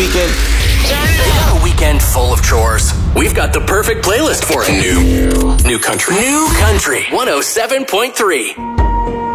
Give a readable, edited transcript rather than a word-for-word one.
weekend. A weekend full of chores. We've got the perfect playlist for it. New country. New country. 107.3.